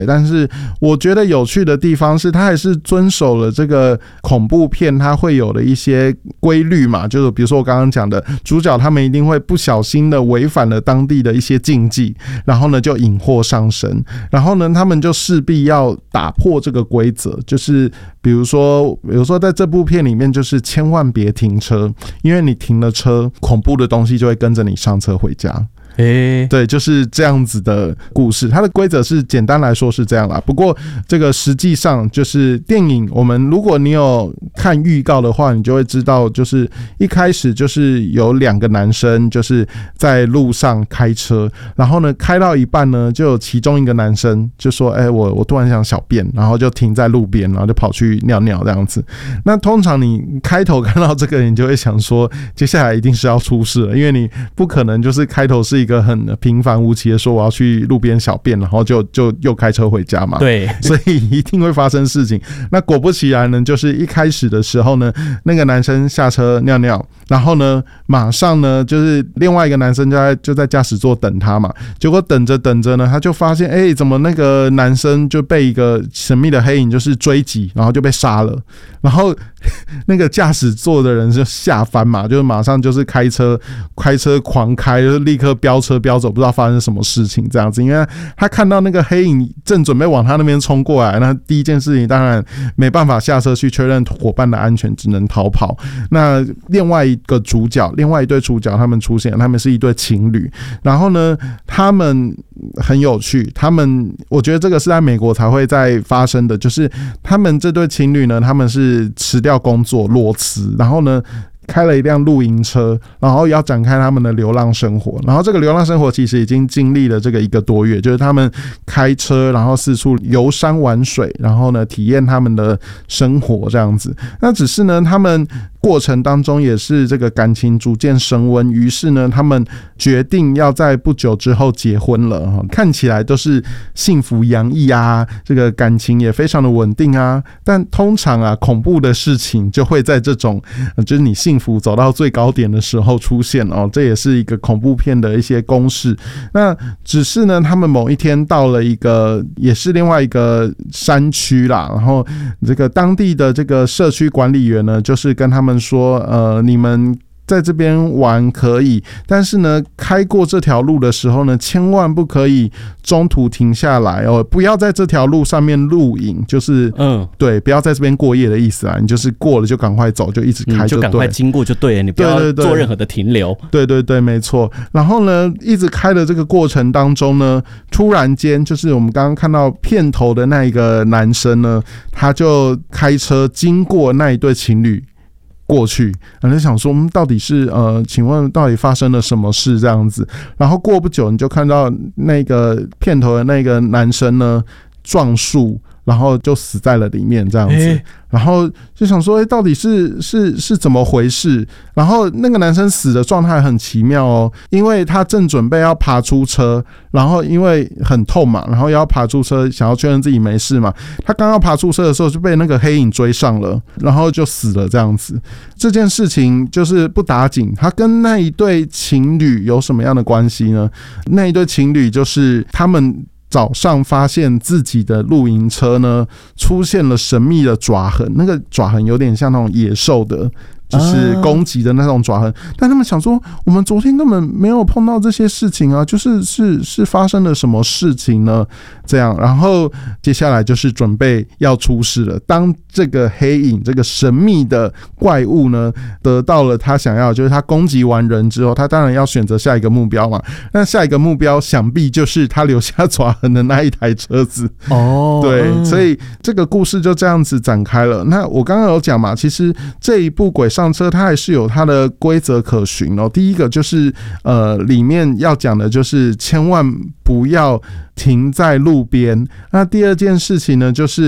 但是我觉得有趣的地方是，他还是遵守了这个恐怖片它会有的一些规律嘛，就是比如说我刚刚讲的，主角他们一定会不小心的违反了当地的一些禁忌，然后呢就引祸上身，然后呢他们就势必要打破这个规则，就是比如说在这部片里面，就是千万别停车，因为你停了车，恐怖的东西就会跟着你上车回家。对，就是这样子的故事。它的规则是简单来说是这样啦，不过这个实际上就是电影，我们如果你有看预告的话，你就会知道，就是一开始就是有2个男生就是在路上开车，然后呢开到一半呢，就有其中一个男生就说：“我突然想小便，然后就停在路边，然后就跑去尿尿这样子。”那通常你开头看到这个，你就会想说，接下来一定是要出事了，因为你不可能就是开头是一个很平凡无奇的说我要去路边小便，然后就又开车回家嘛。 对， 所以一定会发生事情。那果不其然呢，就是一开始的时候呢，那个男生下车尿尿，然后呢，马上呢就是另外一个男生就在驾驶座等他嘛。结果等着呢，他就发现怎么那个男生就被一个神秘的黑影就是追击，然后就被杀了。然后那个驾驶座的人就吓翻嘛，就是马上就是开车狂开，就是立刻飙车飙走，不知道发生什么事情这样子。因为他看到那个黑影正准备往他那边冲过来，那第一件事情当然没办法下车去确认伙伴的安全，只能逃跑。那另外一对主角他们出现，他们是一对情侣，然后呢他们很有趣，我觉得这个是在美国才会再发生的，就是他们这对情侣呢，他们是辞掉工作裸辞，然后呢开了一辆露营车，然后要展开他们的流浪生活。然后这个流浪生活其实已经经历了这个1个多月，就是他们开车，然后四处游山玩水，然后呢体验他们的生活这样子。那只是呢，他们过程当中也是这个感情逐渐升温，于是呢，他们决定要在不久之后结婚了。看起来都是幸福洋溢啊，这个感情也非常的稳定啊。但通常啊，恐怖的事情就会在这种就是你幸福走到最高点的时候出现哦。这也是一个恐怖片的一些公式。那只是呢，他们某一天到了一个也是另外一个山区啦，然后这个当地的这个社区管理员呢，就是跟他们说，你们在这边玩可以，但是呢，开过这条路的时候呢，千万不可以中途停下来哦，不要在这条路上面露营，就是对，不要在这边过夜的意思啊，你就是过了就赶快走，就一直开就对， 就赶快经过就对了，你不要做任何的停留。 对，没错。然后呢，一直开的这个过程当中呢，突然间就是我们刚刚看到片头的那一个男生呢，他就开车经过那一对情侣过去，然后就想说，到底是请问到底发生了什么事这样子？然后过不久，你就看到那个片头的那个男生呢撞树，然后就死在了里面这样子。然后就想说，到底是怎么回事？然后那个男生死的状态很奇妙哦，因为他正准备要爬出车，然后因为很痛嘛，然后要爬出车，想要确认自己没事嘛。他刚要爬出车的时候就被那个黑影追上了，然后就死了这样子。这件事情就是不打紧，他跟那一对情侣有什么样的关系呢？那一对情侣就是他们早上发现自己的露营车呢出现了神秘的爪痕，那个爪痕有点像那种野兽的，就是攻击的那种爪痕。但他们想说，我们昨天根本没有碰到这些事情啊，是发生了什么事情呢？这样，然后接下来就是准备要出事了。当这个黑影，这个神秘的怪物呢，得到了他想要，就是他攻击完人之后，他当然要选择下一个目标嘛。那下一个目标想必就是他留下爪痕的那一台车子。对，所以这个故事就这样子展开了。那我刚刚有讲嘛，其实这一部鬼上车它还是有它的规则可循哦。第一个就是里面要讲的就是千万不要停在路边。那第二件事情呢，就是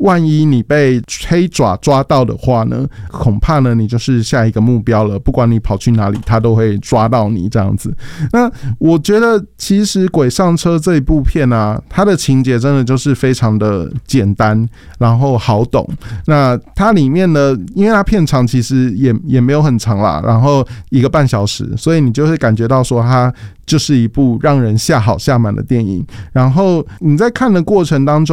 万一你被黑爪抓到的话呢，恐怕呢你就是下一个目标了，不管你跑去哪里，他都会抓到你这样子。那我觉得其实《鬼上车》这一部片啊，它的情节真的就是非常的简单，然后好懂。那它里面呢，因为它片长其实也没有很长啦，然后1个半小时，所以你就会感觉到说它就是一部让人下好下满的电影。然后你在看的过程当中